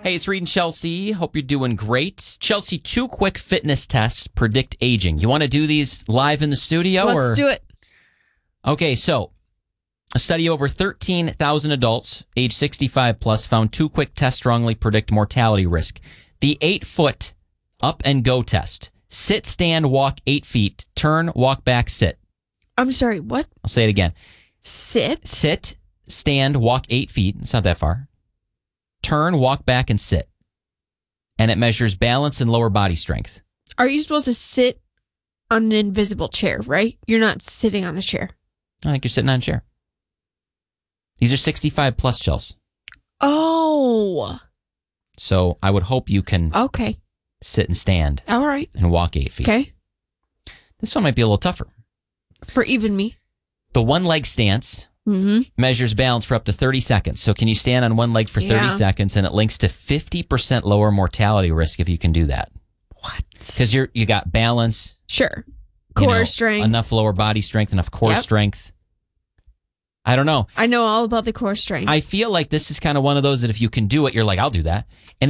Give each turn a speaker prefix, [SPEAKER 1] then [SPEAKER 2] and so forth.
[SPEAKER 1] Hey, it's Reed and Chelsea. Hope you're doing great. Chelsea, 2 quick fitness tests predict aging. You want to do these live in the studio?
[SPEAKER 2] Let's do it.
[SPEAKER 1] Okay, so a study of over 13,000 adults age 65 plus found 2 quick tests strongly predict mortality risk. The 8-foot up and go test. Sit, stand, walk 8 feet. Turn, walk back, sit.
[SPEAKER 2] I'm sorry, what?
[SPEAKER 1] I'll say it again.
[SPEAKER 2] Sit?
[SPEAKER 1] Sit, stand, walk 8 feet. It's not that far. Turn, walk back, and sit. And it measures balance and lower body strength.
[SPEAKER 2] Are you supposed to sit on an invisible chair, right? You're not sitting on a chair.
[SPEAKER 1] I think you're sitting on a chair. These are 65 plus, Chels.
[SPEAKER 2] Oh.
[SPEAKER 1] So I would hope you can
[SPEAKER 2] Okay.
[SPEAKER 1] sit and stand
[SPEAKER 2] All right.
[SPEAKER 1] and walk 8 feet.
[SPEAKER 2] Okay.
[SPEAKER 1] This one might be a little tougher.
[SPEAKER 2] For even me.
[SPEAKER 1] The one leg stance measures balance for up to 30 seconds. So can you stand on one leg for 30 seconds, and it links to 50% lower mortality risk if you can do that.
[SPEAKER 2] What?
[SPEAKER 1] Because you got balance.
[SPEAKER 2] Sure. Core strength.
[SPEAKER 1] Enough lower body strength, enough core strength. I don't know.
[SPEAKER 2] I know all about the core strength.
[SPEAKER 1] I feel like this is kind of one of those that if you can do it, you're like, I'll do that. And